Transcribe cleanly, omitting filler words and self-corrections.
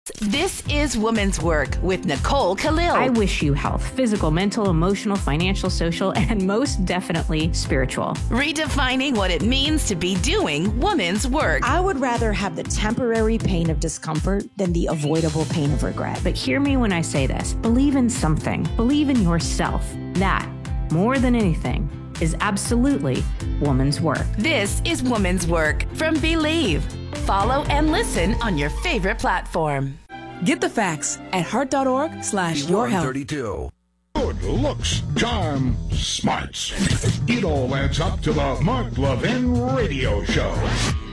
This is Woman's Work with Nicole Khalil. I wish you health, physical, mental, emotional, financial, social, and most definitely spiritual. Redefining what it means to be doing woman's work. I would rather have the temporary pain of discomfort than the avoidable pain of regret. But hear me when I say this. Believe in something. Believe in yourself. That, more than anything, is absolutely woman's work. This is Woman's Work from Believe. Follow and listen on your favorite platform. Get the facts at heart.org/yourhealth. Good looks, charm, smarts. It all adds up to the Mark Levin Radio Show.